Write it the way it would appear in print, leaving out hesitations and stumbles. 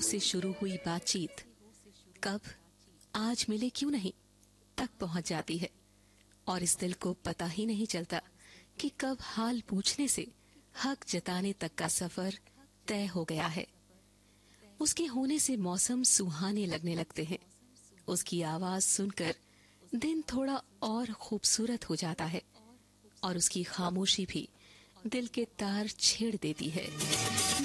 से शुरू हुई बातचीत कब आज मिले क्यों नहीं तक पहुंच जाती है और इस दिल को पता ही नहीं चलता कि कब हाल पूछने से हक जताने तक का सफर तय हो गया है। उसके होने से मौसम सुहाने लगने लगते हैं। उसकी आवाज सुनकर दिन थोड़ा और खूबसूरत हो जाता है और उसकी खामोशी भी दिल के तार छेड़ देती है।